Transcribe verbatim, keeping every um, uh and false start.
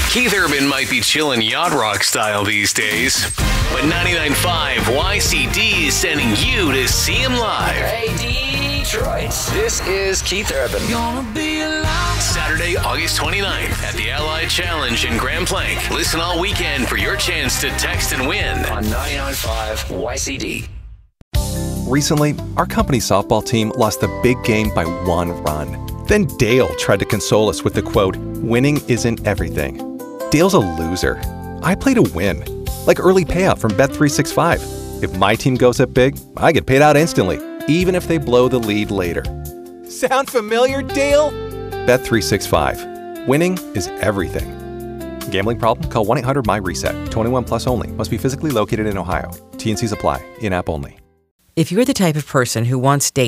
Keith Urban might be chilling yacht rock style these days, but ninety-nine point five Y C D is sending you to see him live. Hey, Detroit. This is Keith Urban. Saturday, August twenty-ninth at the Allied Challenge in Grand Plank. Listen all weekend for your chance to text and win On ninety-nine point five Y C D. Recently, our company softball team lost the big game by one run. Then Dale tried to console us with the quote, "Winning isn't everything." Dale's a loser. I play to win, like early payout from Bet three sixty-five. If my team goes up big, I get paid out instantly, even if they blow the lead later. Sound familiar, Dale? Bet three sixty-five. Winning is everything. Gambling problem? Call one eight hundred M Y reset. twenty-one plus only. Must be physically located in Ohio. T and C's apply. In-app only. If you're the type of person who wants data